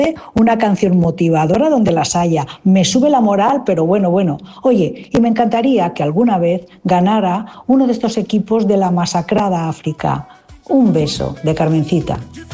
una canción motivadora donde las haya. Me sube la moral, pero bueno. Oye, y me encantaría que alguna vez ganara uno de estos equipos de la masacrada África. Un beso de Carmencita.